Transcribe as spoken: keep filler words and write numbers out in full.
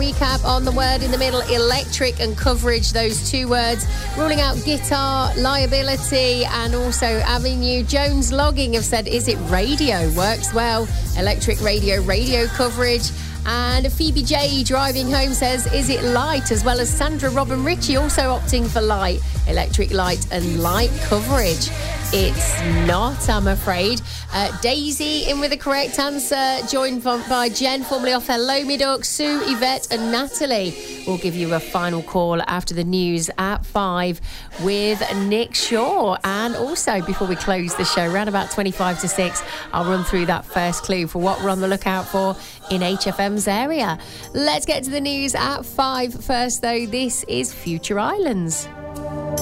recap on the word in the middle, electric, and coverage, those two words. Ruling out guitar, liability, and also Avenue. Jones Logging have said, is it radio? Works well. Electric radio, radio coverage. And Phoebe J driving home says, is it light? As well as Sandra Robin Ritchie also opting for light, electric light and light coverage. It's not, I'm afraid. Uh, Daisy in with the correct answer, joined by Jen, formerly off Hello Me Duck, Sue, Yvette and Natalie. We'll give you a final call after the news at five with Nick Shaw. And also, before we close the show, around about twenty-five to six, I'll run through that first clue for what we're on the lookout for in H F M's area. Let's get to the news at five. First, though, this is Future Islands.